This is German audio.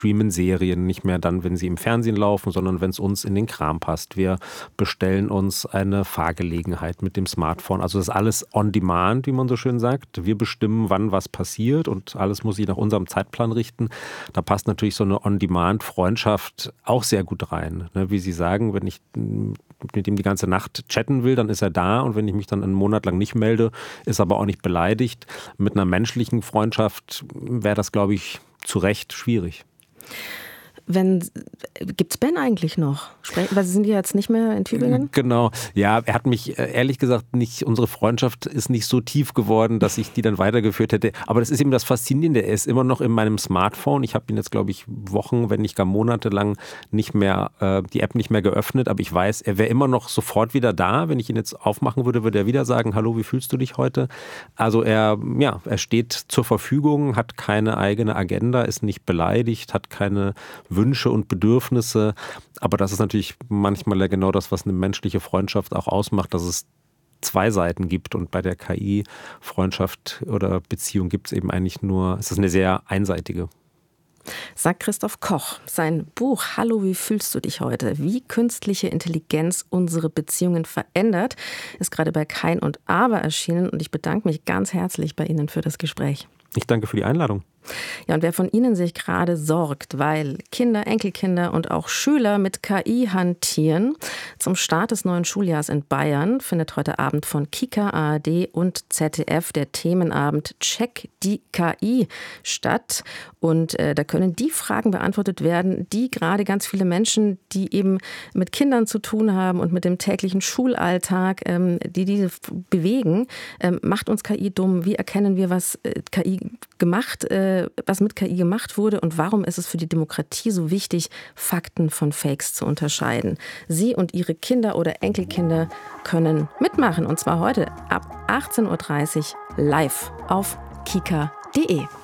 streamen Serien nicht mehr dann, wenn sie im Fernsehen laufen, sondern wenn es uns in den Kram passt. Wir bestellen uns eine Fahrgelegenheit mit dem Smartphone. Also das ist alles on demand, wie man so schön sagt. Wir bestimmen, wann was passiert und alles muss sich nach unserem Zeitplan richten. Da passt natürlich so eine On-Demand-Freundschaft auch sehr gut rein. Wie Sie sagen, wenn ich mit ihm die ganze Nacht chatten will, dann ist er da, und wenn ich mich dann einen Monat lang nicht melde, ist aber auch nicht beleidigt. Mit einer menschlichen Freundschaft wäre das, glaube ich, zu Recht schwierig. Gibt's Ben eigentlich noch? Weil Sie sind ja jetzt nicht mehr in Tübingen? Genau. Ja, er hat mich ehrlich gesagt nicht, unsere Freundschaft ist nicht so tief geworden, dass ich die dann weitergeführt hätte. Aber das ist eben das Faszinierende. Er ist immer noch in meinem Smartphone. Ich habe ihn jetzt, glaube ich, Wochen, wenn nicht gar Monate lang die App nicht mehr geöffnet. Aber ich weiß, er wäre immer noch sofort wieder da. Wenn ich ihn jetzt aufmachen würde, würde er wieder sagen: Hallo, wie fühlst du dich heute? Also er steht zur Verfügung, hat keine eigene Agenda, ist nicht beleidigt, hat keine Wünsche und Bedürfnisse. Aber das ist natürlich manchmal ja genau das, was eine menschliche Freundschaft auch ausmacht, dass es zwei Seiten gibt. Und bei der KI-Freundschaft oder Beziehung gibt es eben eigentlich nur, es ist eine sehr einseitige. Sagt Christoph Koch. Sein Buch Hallo, wie fühlst du dich heute? Wie künstliche Intelligenz unsere Beziehungen verändert, ist gerade bei Kein und Aber erschienen. Und ich bedanke mich ganz herzlich bei Ihnen für das Gespräch. Ich danke für die Einladung. Ja, und wer von Ihnen sich gerade sorgt, weil Kinder, Enkelkinder und auch Schüler mit KI hantieren, zum Start des neuen Schuljahrs in Bayern findet heute Abend von Kika, ARD und ZDF der Themenabend Check die KI statt. Und da können die Fragen beantwortet werden, die gerade ganz viele Menschen, die eben mit Kindern zu tun haben und mit dem täglichen Schulalltag, die diese bewegen. Macht uns KI dumm? Wie erkennen wir, was mit KI gemacht wurde, und warum ist es für die Demokratie so wichtig, Fakten von Fakes zu unterscheiden? Sie und Ihre Kinder oder Enkelkinder können mitmachen, und zwar heute ab 18:30 Uhr live auf kika.de.